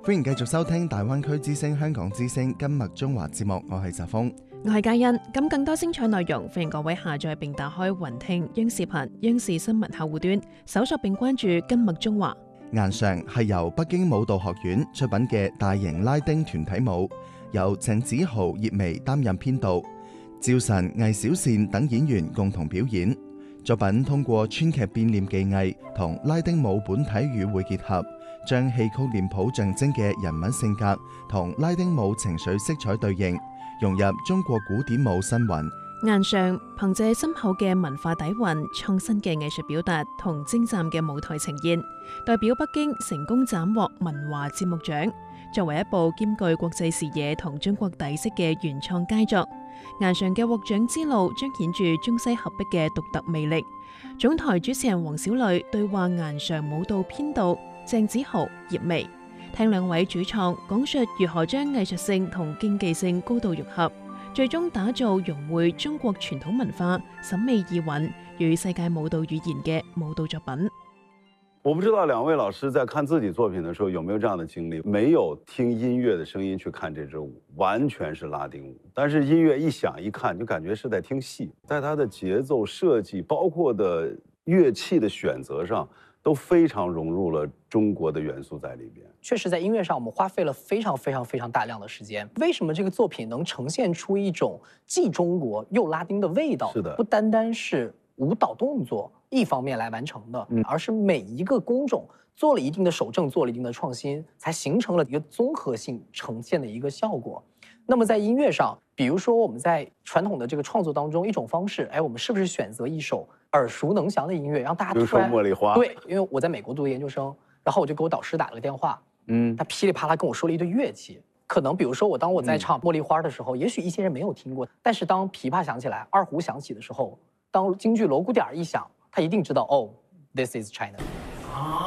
歡迎繼續收聽大灣區之聲香港之聲今麥中華節目，我係澤峰， 我係嘉欣。咁更多精彩內容，歡迎各位下載並打開雲聽央視頻、央視新聞客戶端，搜索並關注今麥中華。 顏裳係由北京舞蹈學院出品嘅大型拉丁團體舞，由鄭子豪、葉薇擔任編導，趙晨、魏小倩等演員共同表演。作品通過川劇變臉技藝同拉丁舞本體語彙結合，將戲曲臉譜象徵嘅人物性格同拉丁舞情緒色彩對應，融入中國古典舞新韻。 顏裳憑借深厚嘅文化底蘊、創新嘅藝術表達同精湛嘅舞台呈現，代表北京成功斬獲文華節目獎。作為一部兼具國際視野同中國底色嘅原創佳作，顏裳嘅獲獎之路彰顯住中西合璧嘅獨特魅力。總台主持人黃小磊對話顏裳舞蹈編導鄭子豪、葉薇，聽兩位主創講述如何將藝術性同競技性高度融合，最終打造融匯中國傳統文化、審美意蘊與世界舞蹈語言嘅舞蹈作品。 我不知道兩位老師在看自己作品的時候有沒有這樣的經歷，沒有聽音樂的聲音去看這支舞，完全是拉丁舞，但是音樂一響一看就感覺是在聽戲，在它的節奏設計包括的樂器的選擇上都非常融入了中國的元素在裏邊。 確實在音樂上我們花費了非常大量的時間。為什麼這個作品能呈現出一種既中國又拉丁的味道？ 是的， 不單單是舞蹈動作一方面來完成的，而是每一個工種做了一定的手證，做了一定的創新，才形成了一個綜合性呈現的一個效果。那麼在音樂上，比如說我們在傳統的這個創作當中，一種方式，我們是不是選擇一首耳熟能詳的音樂，讓大家突然， 比如說茉莉花， 對，因為我在美國讀研究生，然後我就給我導師打了個電話，他噼里啪啦跟我說了一堆樂器，可能比如說當我在唱茉莉花的時候，也許一些人沒有聽過，但是當琵琶響起來，二胡響起的時候，當京劇鑼鼓點一響，他一定知道，哦，this is China。